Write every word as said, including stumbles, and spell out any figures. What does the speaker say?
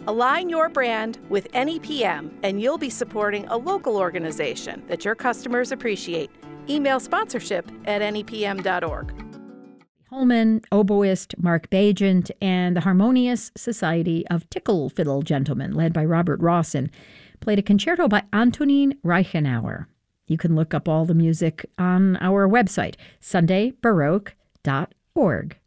Align your brand with N E P M, and you'll be supporting a local organization that your customers appreciate. Email sponsorship at N E P M dot org. Holman, oboist Mark Bagent, and the Harmonious Society of Tickle Fiddle Gentlemen, led by Robert Rawson, played a concerto by Antonin Reichenauer. You can look up all the music on our website, sunday baroque dot org.